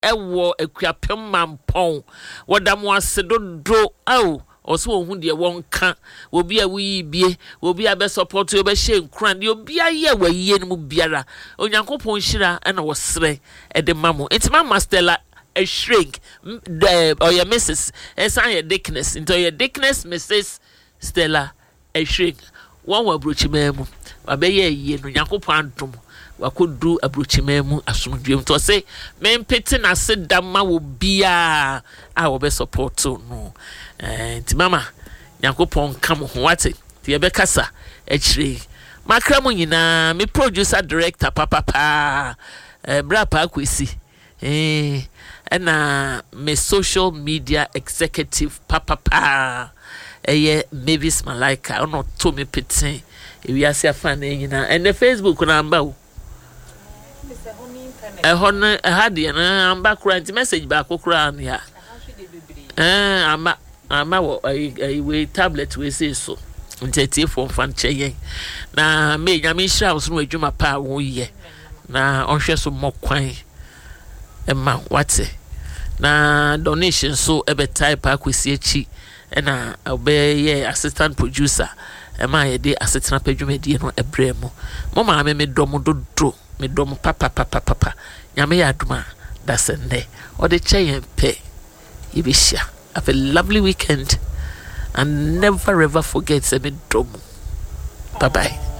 ewo ekuapem mampon woda mo ase dodo aw oso ohun de wonka obi a wi bie obi a be support obi she nkran de obi aye waye no biara onyankopon hira na wo sere e de mamo entima mastella a shrink or your Mrs. Esan your dickness into your dickness Mrs. Stella a shrink one wa brochimemu abeye ye no yakopon dum wakodu abrochimemu asomdwem to say men pete na sedama wo bia a wo be support no nti mama yakopon kam ho wate ti be kasa a chire makra mo nyina me producer director papa bra pa kwesi na me social media executive papa Mavis Malaika ono to me pete we ase afa na nyina and the Facebook na amba wo hon hade na amba kura nti message ba kokura na ya ama wo we tablet we say so nti for fan cheyen na me nyame hira wo so adwuma pa wo ye na onhwe so mokwan Emma wate na donation so ebe type akwesi echi na obe assistant producer Emma ye de assistant pedwumedie no ebremu mo ma me dom dodo me dom papa nyame ya aduma da sende o de cheyen pe yibishia. Have a lovely weekend and never ever forget me dom. Bye bye.